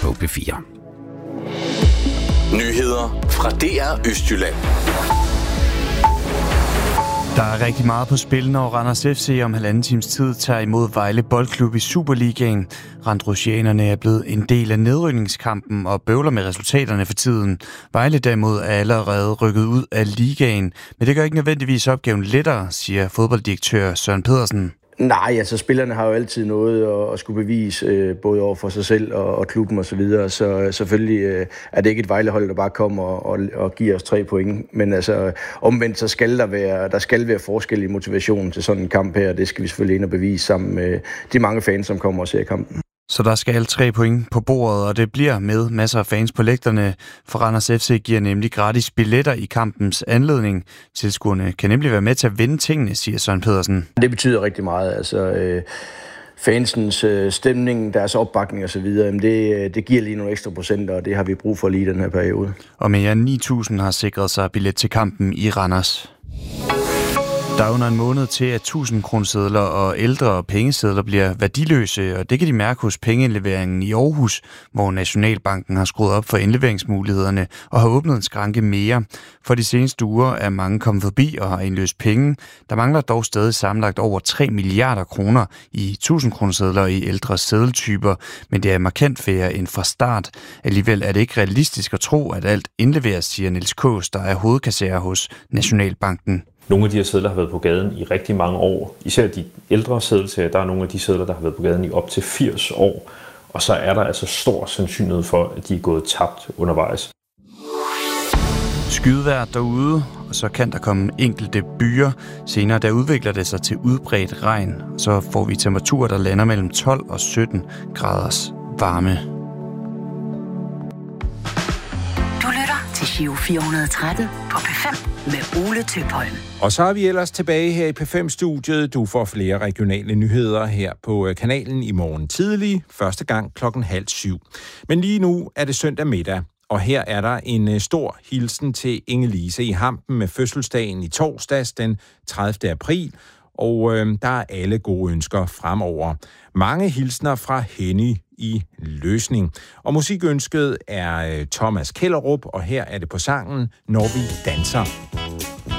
på P4. Nyheder fra DR Østjylland. Der er rigtig meget på spil, når Randers FC om 1,5 times tid tager imod Vejle Boldklub i Superligaen. Randrusianerne er blevet en del af nedrykningskampen og bøvler med resultaterne for tiden. Vejle derimod er allerede rykket ud af ligaen, men det gør ikke nødvendigvis opgaven lettere, siger fodbolddirektør Søren Pedersen. Nej, altså spillerne har jo altid noget at skulle bevise, både over for sig selv og klubben og så videre. Så selvfølgelig er det ikke et Vejlehold, der bare kommer og giver os 3 point. Men altså omvendt, så skal der være forskel i motivationen til sådan en kamp her. Det skal vi selvfølgelig ind og bevise sammen med de mange fans, som kommer og ser kampen. Så der skal 3 point på bordet, og det bliver med masser af fans på lægterne. For Randers FC giver nemlig gratis billetter i kampens anledning. Tilskuerne kan nemlig være med til at vinde tingene, siger Søren Pedersen. Det betyder rigtig meget. Altså fansens stemning, deres opbakning og så videre, det giver lige nogle ekstra procenter, og det har vi brug for lige i den her periode. Og mere end 9.000 har sikret sig billet til kampen i Randers. Der er under en måned til, at 1.000-kronesedler og ældre pengesedler bliver værdiløse, og det kan de mærke hos pengeindleveringen i Aarhus, hvor Nationalbanken har skruet op for indleveringsmulighederne og har åbnet en skranke mere. For de seneste uger er mange kommet forbi og har indløst penge. Der mangler dog stadig sammenlagt over 3 milliarder kroner i 1.000-kronesedler og i ældre seddeltyper, men det er markant færre end fra start. Alligevel er det ikke realistisk at tro, at alt indleveres, siger Niels Kaas, der er hovedkasserer hos Nationalbanken. Nogle af de her sedler har været på gaden i rigtig mange år. Især de ældre seddelserier, der er nogle af de sedler, der har været på gaden i op til 80 år. Og så er der altså stor sandsynlighed for, at de er gået tabt undervejs. Skydevejr derude, og så kan der komme enkelte byer. Senere der udvikler det sig til udbredt regn. Så får vi temperaturer, der lander mellem 12 og 17 graders varme. Du lytter til Giro 413 på P5 med Ole Tøpholm. Og så er vi ellers tilbage her i P5-studiet. Du får flere regionale nyheder her på kanalen i morgen tidlig. Første gang 6:30. Men lige nu er det søndag middag. Og her er der en stor hilsen til Inge-Lise i Hampen med fødselsdagen i torsdags den 30. april. Og der er alle gode ønsker fremover. Mange hilsner fra Henny i Løsning. Og musikønsket er Thomas Kellerup, og her er det på sangen Når vi danser.